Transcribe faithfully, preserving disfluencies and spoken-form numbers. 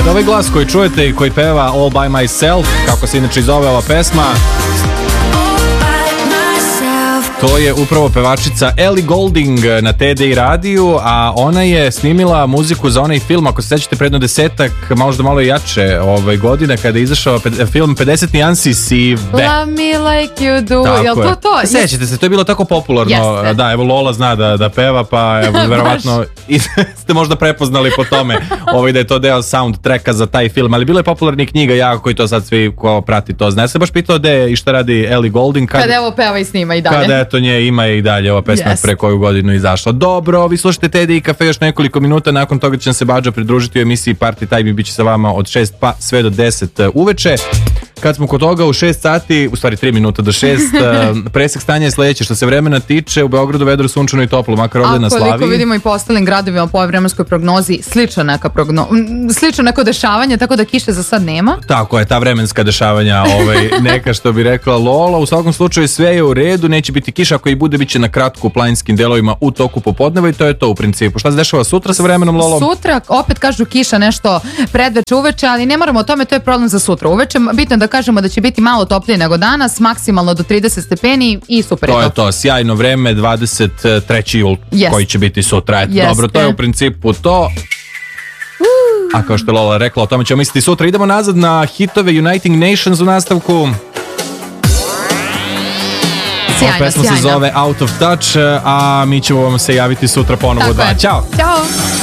Kad ovaj glas koji čujete i koji peva All By Myself, kako se inače zove ova pesma, to je upravo pevačica Ellie Goulding na T D I radiju, a ona je snimila muziku za onaj film, ako se sećate, predno desetak, možda malo jače ovaj, godine, kada je izašao film pedeset nijansi sive. Love me like you do. Tako Jel to je. to? Sećate se, to je bilo tako popularno. Jeste. Da, evo Lola zna da, da peva, pa evo, verovatno i ste možda prepoznali po tome ovaj, da je to deo soundtracka za taj film, ali bilo je popularnih knjiga jako koji to sad svi ko prati to zna. Ja se baš pitao gde i šta radi Ellie Goulding kad, Kad evo peva i snima i dalje. Kada eto nje ima i dalje ova pesma Yes. pre koju godinu izašla. Dobro, vi slušate T D I Kafe još nekoliko minuta, nakon toga će nam se Badža pridružiti u emisiji Party Time i bit će sa vama od šest pa sve do deset uveče. Kad smo kod toga u šest sati, u stvari tri minuta do šest, presek stanja je sledeće. Što se vremena tiče, u Beogradu vedro, sunčano i toplo, makar ovde na Slaviji. A koliko vidimo i po ostalim gradovima po ovoj vremenskoj prognozi, slično neka progno... slično neko dešavanje, tako da kiše za sad nema. Tako je, ta vremenska dešavanja, ovaj, neka što bi rekla Lola. U svakom slučaju sve je u redu, neće biti kiša, ako i bude, bit će na kratko u planinskim delovima u toku popodneva i to je to u principu. Šta se dešava sutra sa vremenom, Lolo? Sutra, opet kažu kiša nešto predveče uveče, ali ne moramo o tome, to je problem za sutra uveče. Bitno je da kažemo da će biti malo toplije nego danas, maksimalno do trideset stepeni i super to je to. To je to, sjajno vreme, dvadeset treći jul Yes. koji će biti sutra. Eto, Jeste. dobro, to je u principu to. A kao što je Lola rekla, o tome ćemo misliti sutra. Idemo nazad na hitove Uniting Nations u nastavku. Sjajno, Pesma sjajno. se zove Out of Touch, a mi ćemo vam se javiti sutra ponovo. Tako Da, je. ćao! Ćao!